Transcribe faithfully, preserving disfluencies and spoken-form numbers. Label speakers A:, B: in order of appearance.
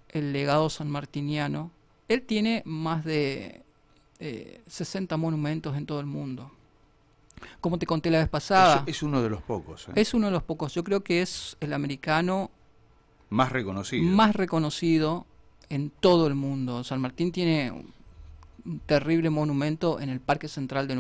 A: el legado sanmartiniano. Él tiene más de eh, sesenta monumentos en todo el mundo. Como te conté la vez pasada,
B: Es, es uno de los pocos, ¿eh?
A: es uno de los pocos. Yo creo que es el americano
B: Más reconocido.
A: más reconocido en todo el mundo. San Martín tiene un terrible monumento en el Parque Central de